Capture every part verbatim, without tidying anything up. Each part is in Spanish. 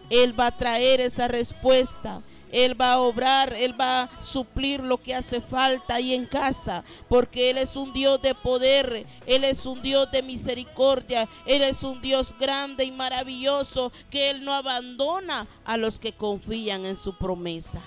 Él va a traer esa respuesta. Él va a obrar, Él va a suplir lo que hace falta ahí en casa, porque Él es un Dios de poder, Él es un Dios de misericordia, Él es un Dios grande y maravilloso, que Él no abandona a los que confían en su promesa.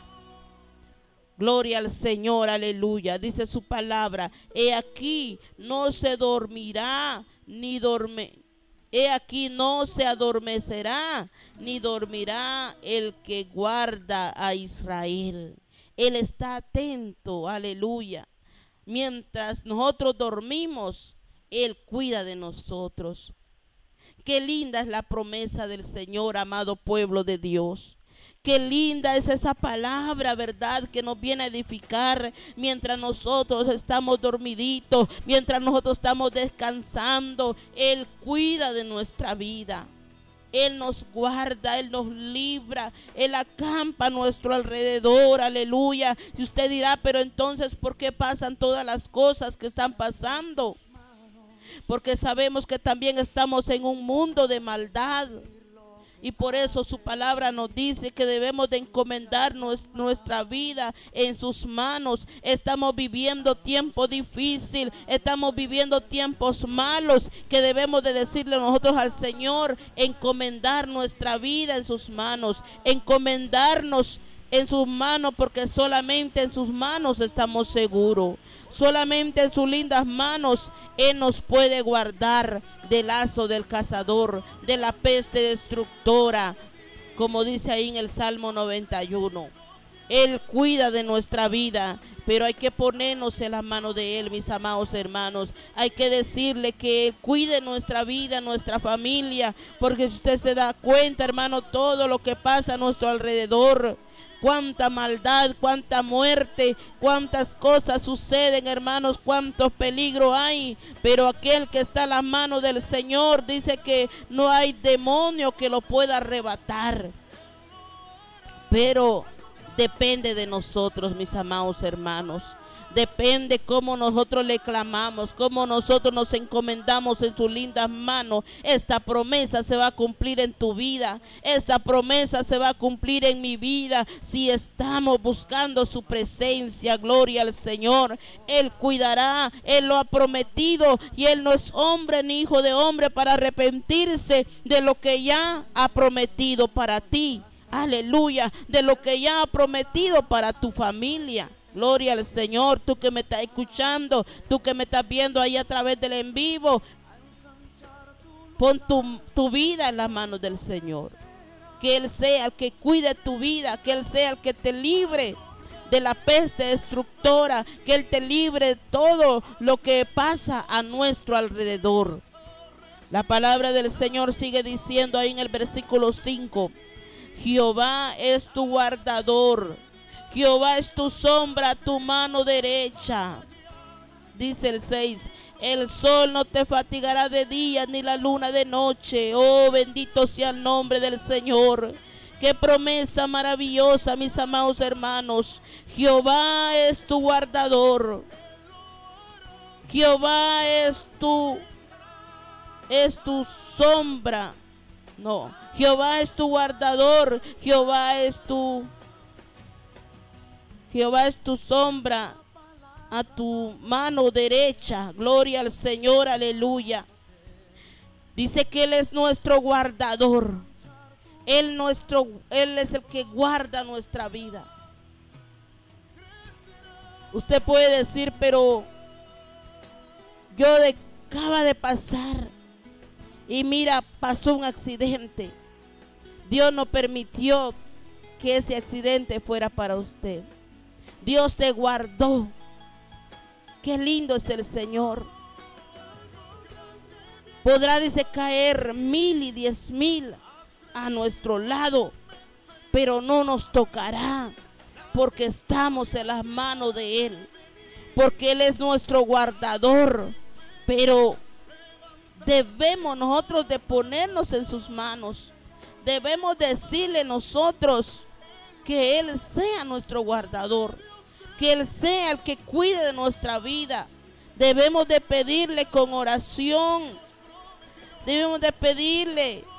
Gloria al Señor, aleluya. Dice su palabra: he aquí no se dormirá ni dorme. He aquí no se adormecerá ni dormirá el que guarda a Israel. Él está atento, aleluya. Mientras nosotros dormimos, Él cuida de nosotros. Qué linda es la promesa del Señor, amado pueblo de Dios. Qué linda es esa palabra, ¿verdad?, que nos viene a edificar mientras nosotros estamos dormiditos, mientras nosotros estamos descansando. Él cuida de nuestra vida. Él nos guarda, Él nos libra, Él acampa a nuestro alrededor, aleluya. Si usted dirá, pero entonces, ¿por qué pasan todas las cosas que están pasando? Porque sabemos que también estamos en un mundo de maldad. Y por eso su palabra nos dice que debemos de encomendar nuestra vida en sus manos. Estamos viviendo tiempo difícil, estamos viviendo tiempos malos, que debemos de decirle nosotros al Señor: encomendar nuestra vida en sus manos, encomendarnos en sus manos, porque solamente en sus manos estamos seguros. Solamente en sus lindas manos Él nos puede guardar del lazo del cazador, de la peste destructora, como dice ahí en el Salmo noventa y uno. Él cuida de nuestra vida, pero hay que ponernos en la mano de Él, mis amados hermanos. Hay que decirle que Él cuide nuestra vida, nuestra familia, porque si usted se da cuenta, hermano, todo lo que pasa a nuestro alrededor, cuánta maldad, cuánta muerte, cuántas cosas suceden, hermanos, cuántos peligros hay. Pero aquel que está en las manos del Señor dice que no hay demonio que lo pueda arrebatar. Pero depende de nosotros, mis amados hermanos. Depende cómo nosotros le clamamos, cómo nosotros nos encomendamos en sus lindas manos. Esta promesa se va a cumplir en tu vida. Esta promesa se va a cumplir en mi vida. Si estamos buscando su presencia, gloria al Señor. Él cuidará, Él lo ha prometido. Y Él no es hombre ni hijo de hombre para arrepentirse de lo que ya ha prometido para ti. Aleluya, de lo que ya ha prometido para tu familia. Gloria al Señor. Tú que me estás escuchando, tú que me estás viendo ahí a través del en vivo, pon tu, tu vida en las manos del Señor. Que Él sea el que cuide tu vida, que Él sea el que te libre de la peste destructora, que Él te libre de todo lo que pasa a nuestro alrededor. La palabra del Señor sigue diciendo ahí en el versículo cinco: Jehová es tu guardador, Jehová es tu sombra, tu mano derecha. Dice el seis: el sol no te fatigará de día, ni la luna de noche. Oh, bendito sea el nombre del Señor. Qué promesa maravillosa, mis amados hermanos. Jehová es tu guardador. Jehová es tu, es tu sombra. No, Jehová es tu guardador. Jehová es tu Jehová es tu sombra a tu mano derecha. Gloria al Señor, aleluya. Dice que Él es nuestro guardador. Él, nuestro, Él es el que guarda nuestra vida. Usted puede decir, pero yo de, acaba de pasar y mira, pasó un accidente. Dios no permitió que ese accidente fuera para usted. Dios te guardó. Qué lindo es el Señor. Podrá, dice, caer mil y diez mil a nuestro lado, pero no nos tocará, porque estamos en las manos de Él, porque Él es nuestro guardador. Pero debemos nosotros de ponernos en sus manos. Debemos decirle nosotros que Él sea nuestro guardador, que Él sea el que cuide de nuestra vida. Debemos de pedirle con oración. Debemos de pedirle